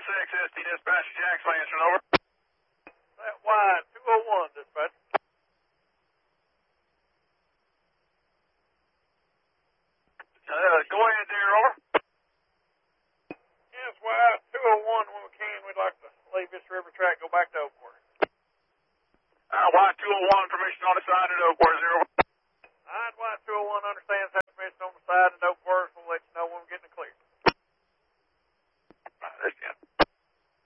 ST dispatch, Jackson answering over. That Y201 dispatch. Go ahead there, over. Yes, Y201 when we can. We'd like to leave this river track, go back to Oakport. Y201, permission on the side at Oakport, 0.